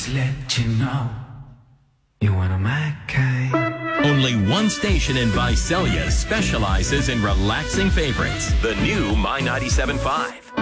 just let you know you're one of my kind. Only one station in Visalia specializes in relaxing favorites. The new My 97.5.